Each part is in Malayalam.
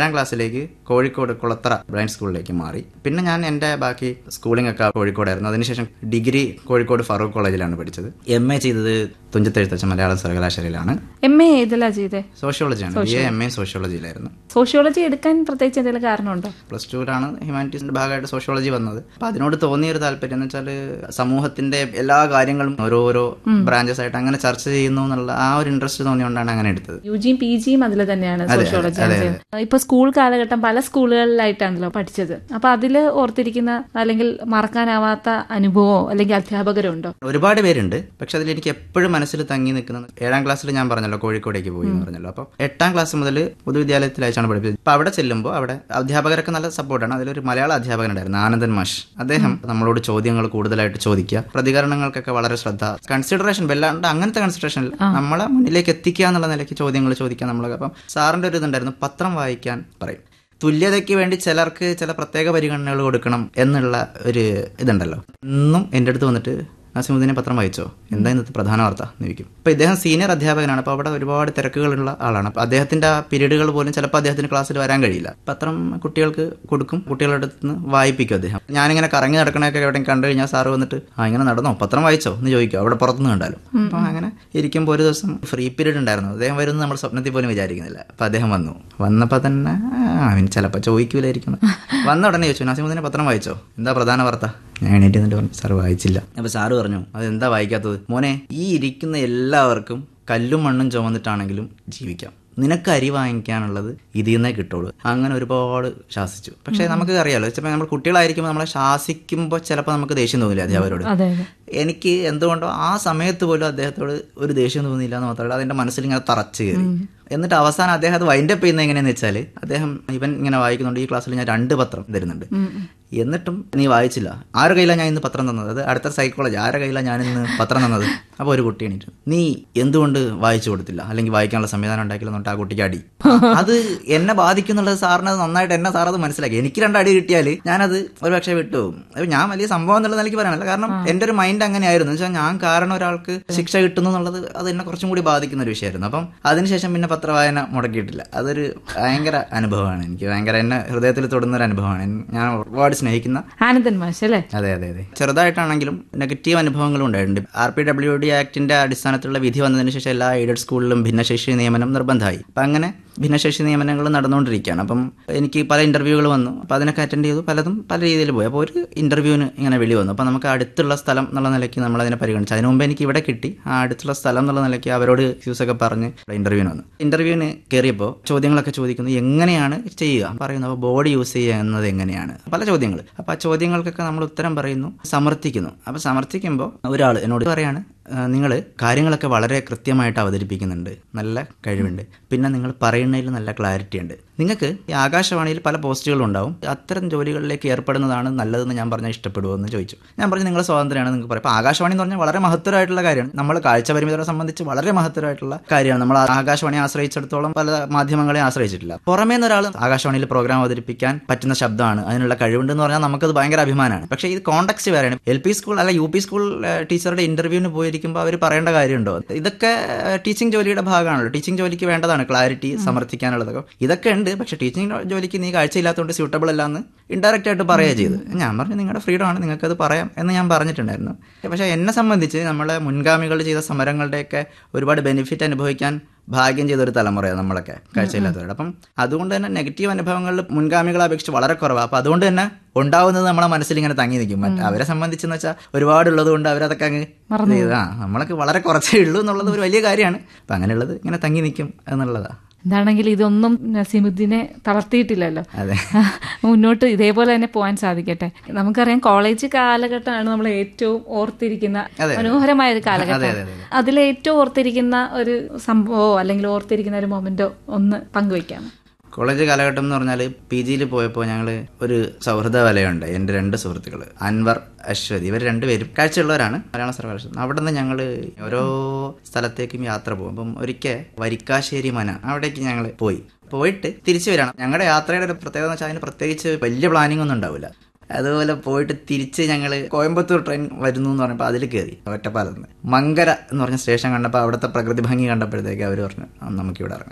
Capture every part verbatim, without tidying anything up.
ഏഴാം ക്ലാസ്സിലേക്ക് കോഴിക്കോട് കുളത്തറ ബ്രൈൻ സ്കൂളിലേക്ക് മാറി. പിന്നെ ഞാൻ എൻ്റെ ബാക്കി സ്കൂളിംഗ് ഒക്കെ കോഴിക്കോടായിരുന്നു. അതിനുശേഷം ഡിഗ്രി കോഴിക്കോട് ഫറൂഖ് കോളേജിലാണ് പഠിച്ചത്. എം എ ചെയ്തത് തുഞ്ചത്തെഴുത്തച്ഛൻ മലയാളം സർവകലാശാലയിലാണ്. എം എ ഏതിലാ ചെയ്തേ? സോഷ്യോളജിയാണ്. B A M A സോഷ്യോളജിയിലായിരുന്നു. Sociology എടുക്കാൻ പ്രത്യേകിച്ച് എന്തെങ്കിലും കാരണമുണ്ടോ? പ്ലസ് ടുവിലാണ് ഹ്യൂമാനിറ്റീസിന്റെ ഭാഗമായിട്ട് സോഷ്യോളജി വന്നത്. അപ്പൊ അതിനോട് തോന്നിയ ഒരു താല്പര്യം എന്ന് വെച്ചാൽ സമൂഹത്തിന്റെ എല്ലാ കാര്യങ്ങളും ഓരോരോ ബ്രാഞ്ചസ് ആയിട്ട് അങ്ങനെ ചർച്ച ചെയ്യുന്നു എന്നുള്ള ആ ഒരു ഇൻട്രസ്റ്റ് തോന്നിയോണ്ടാണ് അങ്ങനെ എടുത്തത്. യു ജിയും പി ജിയും അതിൽ തന്നെയാണ് സോഷ്യോളജി. ഇപ്പൊ സ്കൂൾ കാലഘട്ടം പല സ്കൂളുകളിലായിട്ടാണല്ലോ പഠിച്ചത്. അപ്പൊ അതില് ഓർത്തിരിക്കുന്ന അല്ലെങ്കിൽ മറക്കാനാവാത്ത അനുഭവമോ അല്ലെങ്കിൽ അധ്യാപകരോ ഉണ്ടോ? ഒരുപാട് പേരുണ്ട്. പക്ഷെ അതിൽ എനിക്ക് എപ്പോഴും മനസ്സിൽ തങ്ങി നിൽക്കുന്നത് ഏഴാം ക്ലാസ്സിൽ ഞാൻ പറഞ്ഞല്ലോ കോഴിക്കോടേക്ക് പോയി എന്ന് പറഞ്ഞല്ലോ. അപ്പൊ എട്ടാം ക്ലാസ് മുതൽ പൊതുവിദ്യാലയത്തിൽ അയച്ചാണ് പഠിപ്പിച്ചത്. അപ്പൊ അവിടെ ചെല്ലുമ്പോൾ അവിടെ അധ്യാപകരൊക്കെ നല്ല സപ്പോർട്ടാണ്. അതിലൊരു മലയാള അധ്യാപകനുണ്ടായിരുന്നു, ആനന്ദൻ മാഷ്. അദ്ദേഹം നമ്മളോട് ചോദ്യങ്ങൾ കൂടുതലായിട്ട് ചോദിക്കുക, പ്രതികരണങ്ങൾക്കൊക്കെ വളരെ ശ്രദ്ധ, കൺസിഡറേഷൻ വല്ലാണ്ട് അങ്ങനത്തെ കൺസിഡറേഷൻ നമ്മളെ മുന്നിലേക്ക് എത്തിക്കുക എന്നുള്ള നിലയ്ക്ക് ചോദ്യങ്ങൾ ചോദിക്കുക നമ്മളൊക്കെ. അപ്പം സാറിന്റെ ഒരു ഇതുണ്ടായിരുന്നു, പത്രം വായിക്കാൻ പറയും. തുല്യതയ്ക്ക് വേണ്ടി ചിലർക്ക് ചില പ്രത്യേക പരിഗണനകൾ കൊടുക്കണം എന്നുള്ള ഒരു ഇതുണ്ടല്ലോ. ഇന്നും എൻ്റെ അടുത്ത് വന്നിട്ട് നാസിമുദ്ദീനെ പത്രം വായിച്ചോ, എന്താ ഇന്നത്തെ പ്രധാന വാർത്ത എന്ന് ചോദിക്കും. അപ്പോൾ ഇദ്ദേഹം സീനിയർ അധ്യാപകനാണ്. അപ്പോൾ അവിടെ ഒരുപാട് തിരക്കുകളുള്ള ആളാണ്. അപ്പോൾ അദ്ദേഹത്തിന്റെ ആ പീരീഡുകൾ പോലും ചിലപ്പോൾ അദ്ദേഹത്തിന് ക്ലാസ്സിൽ വരാൻ കഴിയില്ല. പത്രം കുട്ടികൾക്ക് കൊടുക്കും, കുട്ടികളുടെ അടുത്ത് നിന്ന് വായിപ്പിക്കും അദ്ദേഹം. ഞാനിങ്ങനെ കറങ്ങി നടക്കണൊക്കെ എവിടെ കണ്ടു കഴിഞ്ഞാൽ സാറ് വന്നിട്ട് ആ ഇങ്ങനെ നടന്നോ, പത്രം വായിച്ചോ എന്ന് ചോദിക്കും, അവിടെ പുറത്തുനിന്ന് കണ്ടാലും. അപ്പോൾ അങ്ങനെ ഇരിക്കുമ്പോൾ ഒരു ദിവസം ഫ്രീ പീരീഡ് ഉണ്ടായിരുന്നു. അദ്ദേഹം വരുന്നത് നമ്മൾ സ്വപ്നത്തിൽ പോലും വിചാരിക്കുന്നില്ല. അപ്പോൾ അദ്ദേഹം വന്നു. വന്നപ്പോൾ തന്നെ അവന് ചിലപ്പോൾ ചോദിക്കൂലായിരിക്കും. വന്ന ഉടനെ ചോദിച്ചു, നാസിമുദ്ദീനെ പത്രം വായിച്ചോ, എന്താ പ്രധാന വാർത്ത? ഞാൻ എണീറ്റ് എന്നിട്ട് പറഞ്ഞു, സാറ് വായിച്ചില്ല. അപ്പോൾ സാറ് പറഞ്ഞു, അതെന്താ വായിക്കാത്തത്? മോനെ, ഈ ഇരിക്കുന്ന എല്ലാവർക്കും കല്ലും മണ്ണും ചുമന്നിട്ടാണെങ്കിലും ജീവിക്കാം. നിനക്ക് അരി വാങ്ങിക്കാനുള്ളത് ഇതിൽ നിന്നേ കിട്ടുള്ളൂ. അങ്ങനെ ഒരുപാട് ശാസിച്ചു. പക്ഷെ നമുക്ക് അറിയാലോ, ചിലപ്പോൾ നമ്മൾ കുട്ടികളായിരിക്കുമ്പോൾ നമ്മളെ ശാസിക്കുമ്പോൾ ചിലപ്പോൾ നമുക്ക് ദേഷ്യം തോന്നില്ല അധ്യാപകരോട്. എനിക്ക് എന്തുകൊണ്ടോ ആ സമയത്ത് പോലും അദ്ദേഹത്തോട് ഒരു ദേഷ്യം തോന്നിയില്ല എന്ന് മാത്രമല്ല, അതിൻ്റെ മനസ്സിൽ ഇങ്ങനെ തറച്ചു കയറി. എന്നിട്ട് അവസാനം അദ്ദേഹം അത് വൈൻഡപ്പ് ചെയ്യുന്നത് എങ്ങനെയാന്ന് വെച്ചാൽ, അദ്ദേഹം ഇവൻ ഇങ്ങനെ വായിക്കുന്നുണ്ട്, ഈ ക്ലാസ്സിൽ ഞാൻ രണ്ട് പത്രം തരുന്നുണ്ട്, എന്നിട്ടും നീ വായിച്ചില്ല. ആരുടെ കയ്യിലാണ് ഞാൻ ഇന്ന് പത്രം തന്നത്? അത് അടുത്ത സൈക്കോളജി, ആരുടെ കയ്യിലാണ് ഞാൻ ഇന്ന് പത്രം തന്നത്? അപ്പോൾ ഒരു കുട്ടി എണീറ്റ്, നീ എന്തുകൊണ്ട് വായിച്ചു കൊടുത്തില്ല, അല്ലെങ്കിൽ വായിക്കാനുള്ള സംവിധാനം ഉണ്ടാക്കില്ല എന്നിട്ട് ആ കുട്ടിക്ക് അടി. അത് എന്നെ ബാധിക്കുന്നുള്ളത് സാറിന് അത് നന്നായിട്ട് എന്നെ സാർ അത് മനസ്സിലാക്കി. എനിക്ക് രണ്ട് അടി കിട്ടിയാൽ ഞാനത് ഒരു പക്ഷേ വിട്ടുപോകും. അത് ഞാൻ വലിയ സംഭവം എന്നുള്ള നിലയ്ക്ക് പറയാനല്ല, കാരണം എൻ്റെ ഒരു മൈൻഡ് അങ്ങനെയായിരുന്നു. വെച്ചാൽ ഞാൻ കാരണം ഒരാൾക്ക് ശിക്ഷ കിട്ടുന്നു എന്നുള്ളത് അത് എന്നെ കുറച്ചും കൂടി ബാധിക്കുന്ന ഒരു വിഷയമായിരുന്നു. അപ്പം അതിനുശേഷം പിന്നെ പത്രവായന മുടക്കിയിട്ടില്ല. അതൊരു ഭയങ്കര അനുഭവമാണ് എനിക്ക്, ഭയങ്കര എന്നെ ഹൃദയത്തിൽ തൊടുന്ന ഒരു അനുഭവമാണ്. ഞാൻ ഒരുപാട് സ്നേഹിക്കുന്ന ആനന്ദൻ മാഷ് അല്ലേ? അതെ അതെ അതെ. ചെറുതായിട്ടാണെങ്കിലും നെഗറ്റീവ് അനുഭവങ്ങളും ഉണ്ടായിട്ടുണ്ട്. ആർ പി ഡബ്ല്യു ഡി ആക്ടിന്റെ അടിസ്ഥാനത്തിലുള്ള വിധി വന്നതിന് ശേഷം എല്ലാ എയ്ഡഡ് സ്കൂളിലും ഭിന്നശേഷി നിയമനം നിർബന്ധമായി. അപ്പം അങ്ങനെ ഭിന്നശേഷി നിയമനങ്ങൾ നടന്നുകൊണ്ടിരിക്കുകയാണ്. അപ്പം എനിക്ക് പല ഇന്റർവ്യൂകൾ വന്നു. അപ്പം അതിനൊക്കെ അറ്റൻഡ് ചെയ്തു. പലതും പല രീതിയിൽ പോയി. അപ്പോൾ ഒരു ഇന്റർവ്യൂവിന് ഇങ്ങനെ വിളി വന്നു. അപ്പം നമുക്ക് അടുത്തുള്ള സ്ഥലം എന്നുള്ള നിലയ്ക്ക് നമ്മൾ അതിനെ പരിഗണിച്ചു. അതിന് മുമ്പ് എനിക്ക് ഇവിടെ കിട്ടി. ആ അടുത്തുള്ള സ്ഥലം എന്നുള്ള നിലയ്ക്ക് അവരോട് ഫ്യൂസൊക്കെ പറഞ്ഞ് ഇന്റർവ്യൂവിന് വന്നു. ഇന്റർവ്യൂവിന് കയറിയപ്പോൾ ചോദ്യങ്ങളൊക്കെ ചോദിക്കുന്നത് എങ്ങനെയാണ് ചെയ്യുക പറയുന്നു. അപ്പോൾ ബോഡി യൂസ് ചെയ്യുക എന്നത് എങ്ങനെയാണ്, പല ചോദ്യങ്ങൾ. അപ്പോൾ ആ ചോദ്യങ്ങൾക്കൊക്കെ നമ്മൾ ഉത്തരം പറയുന്നു, സമർത്ഥിക്കുന്നു. അപ്പോൾ സമർത്ഥിക്കുമ്പോൾ ഒരാൾ എന്നോട് പറയാണ്, നിങ്ങൾ കാര്യങ്ങളൊക്കെ വളരെ കൃത്യമായിട്ട് അവതരിപ്പിക്കുന്നുണ്ട്, നല്ല കഴിവുണ്ട്, പിന്നെ നിങ്ങൾ പറയുന്നതിൽ നല്ല ക്ലാരിറ്റി ഉണ്ട്. നിങ്ങൾക്ക് ഈ ആകാശവാണിയിൽ പല പോസ്റ്റുകളും ഉണ്ടാവും, അത്തരം ജോലികളിലേക്ക് ഏർപ്പെടുന്നതാണ് നല്ലതെന്ന് ഞാൻ പറഞ്ഞാൽ ഇഷ്ടപ്പെടുമോ എന്ന് ചോദിച്ചു. ഞാൻ പറഞ്ഞു, നിങ്ങൾ സ്വാതന്ത്ര്യമാണ് നിങ്ങൾക്ക് പറയാം. അപ്പോൾ ആകാശവാണി എന്ന് പറഞ്ഞാൽ വളരെ മഹത്തരമായിട്ടുള്ള കാര്യമാണ്. നമ്മൾ കാഴ്ച പരിമിതരെ സംബന്ധിച്ച് വളരെ മഹത്തരമായിട്ടുള്ള കാര്യമാണ്. നമ്മൾ ആകാശവാണിയെ ആശ്രയിച്ചിടത്തോളം പല മാധ്യമങ്ങളെ ആശ്രയിച്ചിട്ടില്ല. പുറമേ നിന്ന് ഒരാൾ ആകാശവാണിയിൽ പ്രോഗ്രാം അവതരിപ്പിക്കാൻ പറ്റുന്ന ശബ്ദമാണ്, അതിനുള്ള കഴിവുണ്ടെന്ന് പറഞ്ഞാൽ നമുക്കത് ഭയങ്കര അഭിമാനമാണ്. പക്ഷേ ഇത് കോണ്ടക്സ്റ്റ് വേറെയാണ്. എൽ പി സ്കൂൾ അല്ല യു പി സ്കൂൾ ടീച്ചറുടെ ഇന്റർവ്യൂവിന് പോയിരിക്കുമ്പോൾ അവർ പറയേണ്ട കാര്യമുണ്ടോ? ഇതൊക്കെ ടീച്ചിങ് ജോലിയുടെ ഭാഗമാണല്ലോ. ടീച്ചിങ് ജോലിക്ക് വേണ്ടതാണ് ക്ലാരിറ്റി, സമർത്ഥിക്കാനുള്ളതൊക്കെ. ഇതൊക്കെ ഉണ്ട്. പക്ഷേ ടീച്ചിങ് ജോലിക്ക് നീ കാഴ്ചയില്ലാത്തതുകൊണ്ട് സ്യൂട്ടബിൾ അല്ല എന്ന് ഇൻഡയറക്റ്റ് ആയിട്ട് പറയുക ചെയ്ത്. ഞാൻ പറഞ്ഞു, നിങ്ങളുടെ ഫ്രീഡം ആണ്, നിങ്ങൾക്കത് പറയാം എന്ന് ഞാൻ പറഞ്ഞിട്ടുണ്ടായിരുന്നു. പക്ഷേ എന്നെ സംബന്ധിച്ച് നമ്മളെ മുൻഗാമികൾ ചെയ്ത സമരങ്ങളുടെയൊക്കെ ഒരുപാട് ബെനിഫിറ്റ് അനുഭവിക്കാൻ ഭാഗ്യം ചെയ്തൊരു തലമുറയാണ് നമ്മളൊക്കെ കാഴ്ചയില്ലാത്തവരുടെ. അപ്പം അതുകൊണ്ട് തന്നെ നെഗറ്റീവ് അനുഭവങ്ങളിൽ മുൻഗാമികളെ അപേക്ഷിച്ച് വളരെ കുറവാണ്. അപ്പം അതുകൊണ്ട് തന്നെ ഉണ്ടാവുന്നത് നമ്മളെ മനസ്സിൽ ഇങ്ങനെ തങ്ങി നിൽക്കും. മറ്റേ അവരെ സംബന്ധിച്ചെന്ന് വെച്ചാൽ ഒരുപാടുള്ളത് കൊണ്ട് അവരതൊക്കെ അങ്ങ് ആ നമ്മളൊക്കെ വളരെ കുറച്ചേ ഉള്ളൂ എന്നുള്ളത് ഒരു വലിയ കാര്യമാണ്. അപ്പം അങ്ങനെയുള്ളത് ഇങ്ങനെ തങ്ങി നിൽക്കും എന്നുള്ളതാണ്. എന്താണെങ്കിൽ ഇതൊന്നും നസീമുദ്ദീനെ തളർത്തിയിട്ടില്ലല്ലോ. മുന്നോട്ട് ഇതേപോലെ തന്നെ പോകാൻ സാധിക്കട്ടെ. നമുക്കറിയാം, കോളേജ് കാലഘട്ടമാണ് നമ്മൾ ഏറ്റവും ഓർത്തിരിക്കുന്ന മനോഹരമായ ഒരു കാലഘട്ടം. അതിൽ ഏറ്റവും ഓർത്തിരിക്കുന്ന ഒരു സംഭവമോ അല്ലെങ്കിൽ ഓർത്തിരിക്കുന്ന ഒരു മൊമെന്റോ ഒന്ന് പങ്കുവയ്ക്കാം. കോളേജ് കാലഘട്ടം എന്ന് പറഞ്ഞാൽ പി ജിയിൽ പോയപ്പോൾ ഞങ്ങൾ ഒരു സൗഹൃദ വലയുണ്ട്. എൻ്റെ രണ്ട് സുഹൃത്തുക്കൾ അൻവർ, അശ്വതി, ഇവർ രണ്ടുപേരും കാഴ്ചയുള്ളവരാണ്, മലയാള സർവകലാശാല. അവിടെ നിന്ന് ഞങ്ങൾ ഓരോ സ്ഥലത്തേക്കും യാത്ര പോകും. അപ്പം ഒരിക്കൽ വരിക്കാശ്ശേരി മന അവിടേക്ക് ഞങ്ങൾ പോയി പോയിട്ട് തിരിച്ചു വരണം. ഞങ്ങളുടെ യാത്രയുടെ ഒരു പ്രത്യേകത എന്ന് വെച്ചാൽ അതിന് പ്രത്യേകിച്ച് വലിയ പ്ലാനിങ് ഒന്നും ഉണ്ടാവില്ല. അതുപോലെ പോയിട്ട് തിരിച്ച് ഞങ്ങൾ കോയമ്പത്തൂർ ട്രെയിൻ വരുന്നു എന്ന് പറഞ്ഞപ്പോൾ അതിൽ കയറി ഒറ്റപ്പാലത്ത് നിന്ന് മങ്കര എന്ന് പറഞ്ഞ സ്റ്റേഷൻ കണ്ടപ്പോൾ അവിടുത്തെ പ്രകൃതി ഭംഗി കണ്ടപ്പോഴത്തേക്ക് അവർ പറഞ്ഞു, നമുക്കിവിടെ ഇറങ്ങാം.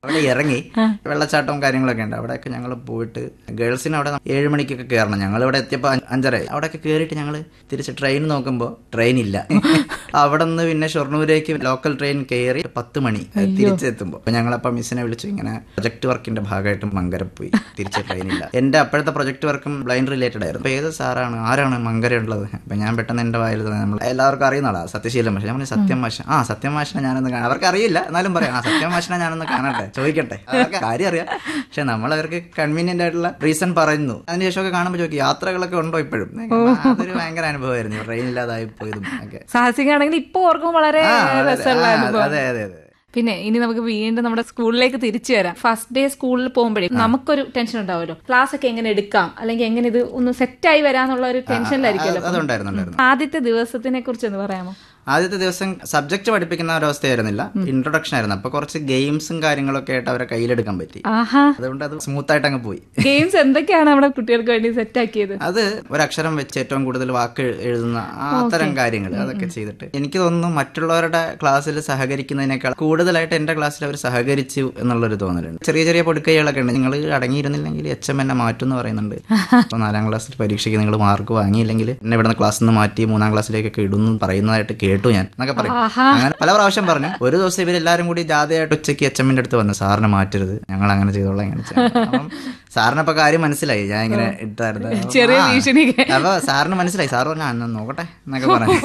അവിടെ ഇറങ്ങി വെള്ളച്ചാട്ടവും കാര്യങ്ങളൊക്കെ ഉണ്ട്. അവിടെയൊക്കെ ഞങ്ങൾ പോയിട്ട് ഗേൾസിന് അവിടെ ഏഴ് മണിക്കൊക്കെ കയറണം. ഞങ്ങൾ ഇവിടെ എത്തിയപ്പോൾ അഞ്ചര. അവിടെയൊക്കെ കയറിയിട്ട് ഞങ്ങൾ തിരിച്ച് ട്രെയിൻ നോക്കുമ്പോൾ ട്രെയിൻ ഇല്ല. അവിടെ നിന്ന് പിന്നെ ഷൊർണൂരേക്ക് ലോക്കൽ ട്രെയിൻ കയറി പത്ത് മണി തിരിച്ചെത്തുമ്പോൾ ഞങ്ങളപ്പോൾ മിസ്സിനെ വിളിച്ചു, ഇങ്ങനെ പ്രൊജക്ട് വർക്കിന്റെ ഭാഗമായിട്ട് മങ്കര പോയി, തിരിച്ച് ട്രെയിൻ ഇല്ല. എന്റെ അപ്പോഴത്തെ പ്രൊജക്ട് വർക്കും ബ്ലൈൻഡ് റിലേറ്റഡ് ആയിരുന്നു. അപ്പൊ ഏത് സാറാണ് ആരാണ് മങ്കര ഉള്ളത്? അപ്പൊ ഞാൻ പെട്ടെന്ന് എന്റെ വായിൽ നമ്മൾ എല്ലാവർക്കും അറിയുന്ന ആളാ സത്യശീലൻ മാഷ്. ഞാൻ സത്യം മാഷ ആ സത്യം മാഷിനെ ഞാനൊന്ന് കാണാം. അവർക്ക് അറിയില്ല എന്നാലും പറയാം, ആ സത്യം മാഷിനെ ഞാനൊന്ന് കാണട്ടെ, ചോദിക്കട്ടെ. അതൊക്കെ കാര്യം അറിയാം, പക്ഷെ നമ്മൾ അവർക്ക് കൺവീനിയന്റ് ആയിട്ടുള്ള റീസൺ പറയുന്നു. അതിനുശേഷമൊക്കെ കാണുമ്പോൾ ചോദിക്കും യാത്രകളൊക്കെ ഉണ്ടോ ഇപ്പോഴും? അതൊരു ഭയങ്കര അനുഭവമായിരുന്നു, ട്രെയിൻ ഇല്ലാതായി പോയതും ഒക്കെ. സാഹസികമാണെങ്കിൽ ഇപ്പൊ ഓർക്കുമ്പോൾ വളരെ രസമുള്ള അനുഭവം. അതെ അതെ അതെ. പിന്നെ ഇനി നമുക്ക് വീണ്ടും നമ്മുടെ സ്കൂളിലേക്ക് തിരിച്ചു വരാം. ഫസ്റ്റ് ഡേ സ്കൂളിൽ പോകുമ്പോഴേ നമുക്കൊരു ടെൻഷൻ ഉണ്ടാവുമല്ലോ, ക്ലാസ് ഒക്കെ എങ്ങനെ എടുക്കാം, അല്ലെങ്കിൽ എങ്ങനെ ഇത് ഒന്ന് സെറ്റായി വരാന്നുള്ള ഒരു ടെൻഷനിലായിരിക്കുമല്ലോ. ആദ്യത്തെ ദിവസത്തിനെ കുറിച്ച് ഒന്ന് പറയാമോ? ആദ്യത്തെ ദിവസം സബ്ജക്ട് പഠിപ്പിക്കുന്ന ഒരവസ്ഥയായിരുന്നില്ല, ഇൻട്രൊഡക്ഷൻ ആയിരുന്നു. അപ്പൊ കുറച്ച് ഗെയിംസും കാര്യങ്ങളൊക്കെ ആയിട്ട് അവരെ കയ്യിലെടുക്കാൻ പറ്റി. അതുകൊണ്ട് അത് സ്മൂത്ത് ആയിട്ട് അങ്ങ് പോയി. ഗെയിംസ് എന്തൊക്കെയാണ് നമ്മുടെ കുട്ടികൾക്ക് വേണ്ടി സെറ്റ് ആക്കിയത്? അത് ഒരക്ഷരം വെച്ച് ഏറ്റവും കൂടുതൽ വാക്ക് എഴുതുന്ന അത്തരം കാര്യങ്ങൾ അതൊക്കെ ചെയ്തിട്ട് എനിക്ക് തോന്നുന്നു മറ്റുള്ളവരുടെ ക്ലാസ്സിൽ സഹകരിക്കുന്നതിനേക്കാൾ കൂടുതലായിട്ട് എന്റെ ക്ലാസ്സിൽ അവർ സഹകരിച്ചു എന്നുള്ളൊരു തോന്നലുണ്ട്. ചെറിയ ചെറിയ പൊടിക്കൈകളൊക്കെ ഉണ്ട്. നിങ്ങൾ അടങ്ങിയിരുന്നില്ലെങ്കിൽ എച്ച് എം എന്നെ മാറ്റും എന്ന് പറയുന്നുണ്ട്. അപ്പൊ നാലാം ക്ലാസ്സിൽ പരീക്ഷയ്ക്ക് നിങ്ങൾ മാർക്ക് വാങ്ങിയില്ലെങ്കിൽ എന്നെ ഇവിടുന്ന് ക്ലാസ്സിൽ നിന്ന് മാറ്റി മൂന്നാം ക്ലാസ്സിലേക്കൊക്കെ ഇടുന്നു പറയുന്നതായിട്ട് കേട്ടു ഞാൻ എന്നൊക്കെ പറയും. അങ്ങനെ പല പ്രാവശ്യം പറഞ്ഞു. ഒരു ദിവസം ഇവരെല്ലാരും കൂടി ജാഥയായിട്ട് ഉച്ചയ്ക്ക് എച്ച് എമ്മിന്റെ അടുത്ത് വന്നു, സാറിനെ മാറ്റരുത്, ഞങ്ങൾ അങ്ങനെ ചെയ്തോളാം ഇങ്ങനെ. അപ്പം സാറിനപ്പൊ കാര്യം മനസ്സിലായി, ഞാൻ ഇങ്ങനെ ഇട്ടായിരുന്നു. അപ്പൊ സാറിന് മനസ്സിലായി, സാറ് പറഞ്ഞു അന്ന് നോക്കട്ടെ എന്നൊക്കെ പറഞ്ഞു.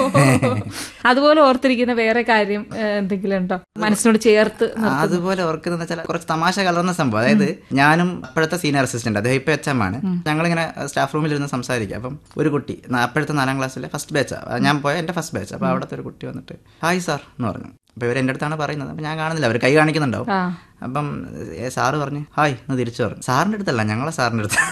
അതുപോലെ ഓർത്തിരിക്കുന്ന വേറെ കാര്യം എന്തെങ്കിലും ഉണ്ടോ മനസ്സിനോട് ചേർത്ത്? അതുപോലെ ഓർക്കുന്ന വെച്ചാൽ കുറച്ച് തമാശ കലർന്ന സംഭവം. അതായത് ഞാനും അപ്പോഴത്തെ സീനിയർ അസിസ്റ്റന്റ്, അദ്ദേഹം ഇപ്പൊ എച്ച് എം ആണ്. ഞങ്ങളിങ്ങനെ സ്റ്റാഫ് റൂമിൽ ഇരുന്ന് സംസാരിക്കുക. അപ്പം ഒരു കുട്ടി അപ്പോഴത്തെ നാലാം ക്ലാസ്സിലെ ഫസ്റ്റ് ബാച്ചാ, ഞാൻ പോയ എന്റെ ഫസ്റ്റ് ബാച്ച്. അപ്പൊ അവിടുത്തെ ഒരു കുട്ടി വന്നിട്ട് ഹായ് സാർ എന്ന് പറഞ്ഞു. അപ്പൊ ഇവർ എന്റെ അടുത്താണ് പറയുന്നത്. അപ്പൊ ഞാൻ കാണുന്നില്ല, അവർ കൈ കാണിക്കുന്നുണ്ടാവും. അപ്പം സാറ് പറഞ്ഞു ഹായ് എന്ന് തിരിച്ചു പറഞ്ഞു. സാറിന്റെ അടുത്തല്ല, ഞങ്ങളെ സാറിന്റെ അടുത്ത്.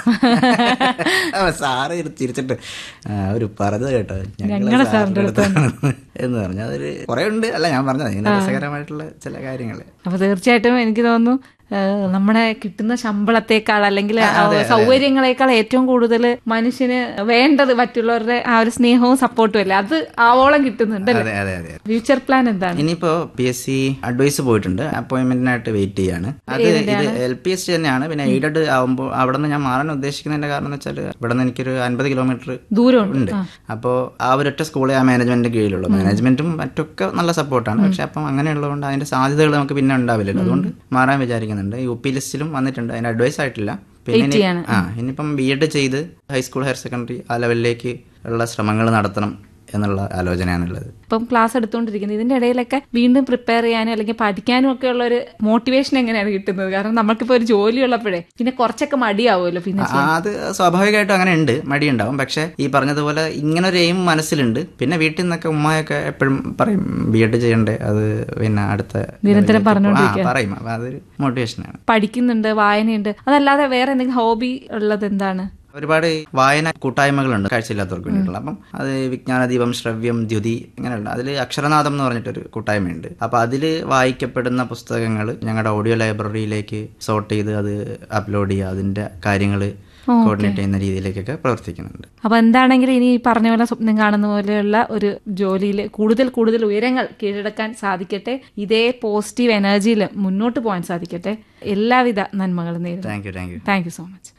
അപ്പൊ സാറ് തിരിച്ചിട്ട് ഒരു പറഞ്ഞത് കേട്ടോ, ഞങ്ങളെ സാറിന്റെ അടുത്താണ് എന്ന് പറഞ്ഞു. അതൊരു കുറെ ഉണ്ട്, അല്ല ഞാൻ പറഞ്ഞത് ഇങ്ങനെ രസകരമായിട്ടുള്ള ചില കാര്യങ്ങൾ. അപ്പൊ തീർച്ചയായിട്ടും എനിക്ക് തോന്നുന്നു നമ്മുടെ കിട്ടുന്ന ശമ്പളത്തെക്കാൾ അല്ലെങ്കിൽ സൗകര്യങ്ങളെക്കാൾ ഏറ്റവും കൂടുതൽ മനുഷ്യന് വേണ്ടത് മറ്റുള്ളവരുടെ ആ ഒരു സ്നേഹവും സപ്പോർട്ടും അല്ലേ, അത് ആവോളം കിട്ടുന്നുണ്ട്. ഫ്യൂച്ചർ പ്ലാൻ എന്താണ്? ഇനിയിപ്പോ പി എസ് സി അഡ്വൈസ് പോയിട്ടുണ്ട്, അപ്പോയിന്റ്മെന്റിനായിട്ട് വെയിറ്റ് ചെയ്യാണ്. അത് ഇത് എൽ പി എസ് സി തന്നെയാണ്. പിന്നെ എയ്ഡഡ് ആവുമ്പോൾ അവിടെ നിന്ന് ഞാൻ മാറാൻ ഉദ്ദേശിക്കുന്നതിന്റെ കാരണം എന്ന് വെച്ചാൽ ഇവിടെ നിന്ന് എനിക്കൊരു അൻപത് കിലോമീറ്റർ ദൂരം ഉണ്ട്. അപ്പോൾ ആ ഒരൊറ്റ സ്കൂളെ ആ മാനേജ്മെന്റിന്റെ കീഴിലുള്ളൂ. മാനേജ്മെന്റും മറ്റൊക്കെ നല്ല സപ്പോർട്ടാണ്. പക്ഷെ അപ്പം അങ്ങനെയുള്ളതുകൊണ്ട് അതിന്റെ സാധ്യതകൾ നമുക്ക് പിന്നെ ഉണ്ടാവില്ലല്ലോ. അതുകൊണ്ട് മാറാൻ വിചാരിക്കുന്നു. യു പി ലിസ്റ്റിലും വന്നിട്ടുണ്ട്, അതിന് അഡ്വൈസ് ആയിട്ടില്ല. പിന്നെ ആ ഇനിയിപ്പം ബി എഡ് ചെയ്ത് ഹൈസ്കൂൾ ഹയർ സെക്കൻഡറി ആ ലെവലിലേക്ക് ഉള്ള ശ്രമങ്ങൾ നടത്തണം എന്നുള്ള ആലോചനയാണുള്ളത്. ഇപ്പം ക്ലാസ് എടുത്തുകൊണ്ടിരിക്കുന്നത്, ഇതിന്റെ ഇടയിലൊക്കെ വീണ്ടും പ്രിപ്പയർ ചെയ്യാനും അല്ലെങ്കിൽ പഠിക്കാനും ഒക്കെ ഉള്ള ഒരു മോട്ടിവേഷൻ എങ്ങനെയാണ് കിട്ടുന്നത്? കാരണം നമുക്കിപ്പോ ഒരു ജോലി ഉള്ളപ്പോഴേ പിന്നെ കുറച്ചൊക്കെ മടിയാവുമല്ലോ. പിന്നെ അത് സ്വാഭാവികമായിട്ടും അങ്ങനെ ഉണ്ട്, മടിയുണ്ടാവും. പക്ഷെ ഈ പറഞ്ഞതുപോലെ ഇങ്ങനെ ഒരു എയിം മനസ്സിലുണ്ട്. പിന്നെ വീട്ടിൽ നിന്നൊക്കെ ഉമ്മയൊക്കെ എപ്പോഴും പറയും ബി എഡ് ചെയ്യണ്ടേ, അത് പിന്നെ അടുത്ത നിരന്തരം പറയും. അപ്പൊ അതൊരു മോട്ടിവേഷനാണ്. പഠിക്കുന്നുണ്ട്, വായനയുണ്ട്, അതല്ലാതെ വേറെ എന്തെങ്കിലും ഹോബി ഉള്ളത് എന്താണ്? ഒരുപാട് വായന കൂട്ടായ്മകളുണ്ട് കാഴ്ചയില്ലാത്തവർക്ക് വേണ്ടിയിട്ടുള്ള. അപ്പം അത് വിജ്ഞാനദീപം, ശ്രവ്യം, ദ്യുതി ഇങ്ങനെയുള്ള. അതിൽ അക്ഷരനാഥം എന്ന് പറഞ്ഞിട്ടൊരു കൂട്ടായ്മയുണ്ട്. അപ്പം അതിൽ വായിക്കപ്പെടുന്ന പുസ്തകങ്ങൾ ഞങ്ങളുടെ ഓഡിയോ ലൈബ്രറിയിലേക്ക് സോർട്ട് ചെയ്ത് അത് അപ്ലോഡ് ചെയ്യുക, അതിന്റെ കാര്യങ്ങൾ കോർഡിനേറ്റ് ചെയ്യുന്ന രീതിയിലേക്കൊക്കെ പ്രവർത്തിക്കുന്നുണ്ട്. അപ്പൊ എന്താണെങ്കിലും ഇനി പറഞ്ഞ പോലെ സ്വപ്നം കാണുന്ന പോലെയുള്ള ഒരു ജോലിയിൽ കൂടുതൽ കൂടുതൽ ഉയരങ്ങൾ കീഴടക്കാൻ സാധിക്കട്ടെ. ഇതേ പോസിറ്റീവ് എനർജിയിൽ മുന്നോട്ട് പോകാൻ സാധിക്കട്ടെ. എല്ലാവിധ നന്മകളും നേരുന്നു. Thank you thank you thank you so much.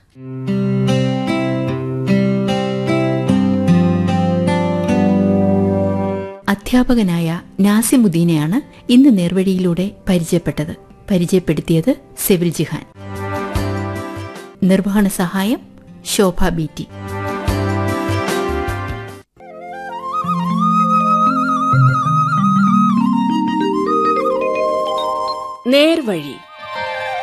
അധ്യാപകനായ നാസിമുദ്ദീനെയാണ് ഇന്ന് നേർവഴിയിലൂടെ പരിചയപ്പെട്ടത്. പരിചയപ്പെടുത്തിയത് സെവിൽ ജിഹാൻ. നിർവഹണ സഹായം ശോഭ ബി ടി. നേർവഴി.